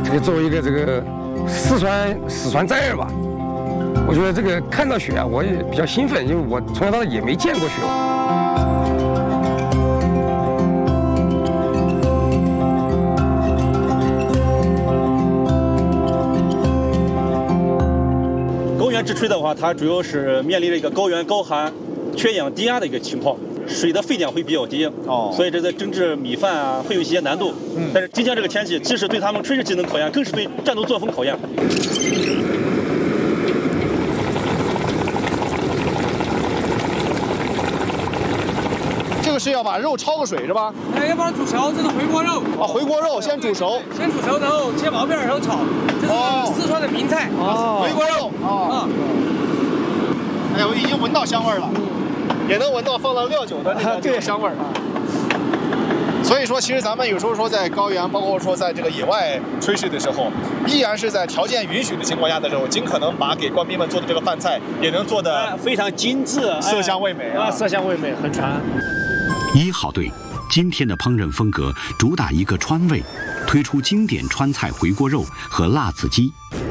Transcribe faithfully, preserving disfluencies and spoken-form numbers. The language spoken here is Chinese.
这个作为一个这个四川四川崽儿吧，我觉得这个看到雪啊，我也比较兴奋，因为我从小到大也没见过雪。 高原治吹的话，它主要是面临着一个高原高寒、缺氧低压的一个情况，水的沸点会比较低，哦，所以这在蒸制米饭啊会有一些难度。嗯，但是今天这个天气，既是对他们炊事技能考验，更是对战斗作风考验。 这个是要把肉焯个水是吧？ 哎，要把它煮熟，这是回锅肉。 啊，回锅肉先煮熟， 先煮熟，然后切薄片，然后炒。这是四川的名菜。 哦，回锅肉。啊。哎呀，我已经闻到香味了，也能闻到放了料酒的那个这个香味儿啊。所以说，其实咱们有时候说在高原，包括说在这个野外炊事的时候，依然是在条件允许的情况下的时候，尽可能把给官兵们做的这个饭菜也能做的非常精致， 色香味美啊， 色香味美，很传。 一号队今天的烹饪风格主打一个川味，推出经典川菜回锅肉和辣子鸡。